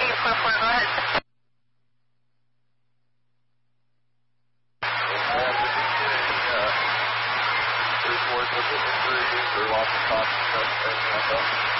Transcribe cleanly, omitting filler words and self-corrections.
844, go ahead. Reports of the injuries or loss of consciousness,